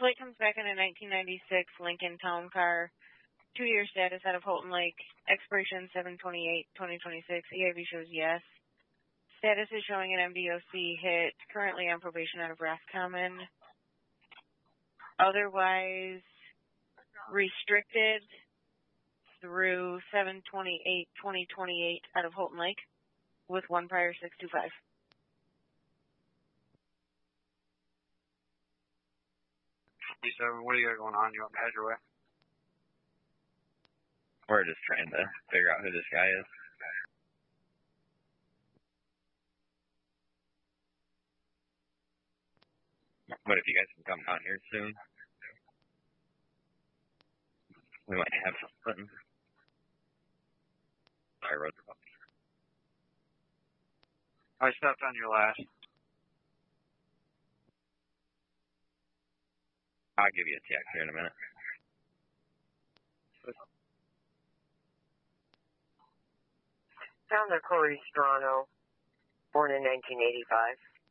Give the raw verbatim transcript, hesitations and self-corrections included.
Plate comes back in a nineteen ninety-six Lincoln Town Car. Two-year status out of Holton Lake. Expiration seven twenty-eight twenty twenty-six. E I V shows yes. Status is showing an M D O C hit. Currently on probation out of Roscommon. Otherwise restricted through seven twenty-eight twenty twenty-eight out of Holton Lake with one prior six two five. Seven, what do you got going on? You want to head your way? We're just trying to figure out who this guy is. What if you guys can come down here soon? We might have something. Sorry, roads are up. I stepped on your last. I'll give you a check here in a minute. Found there Corey Strano, born in nineteen eighty-five.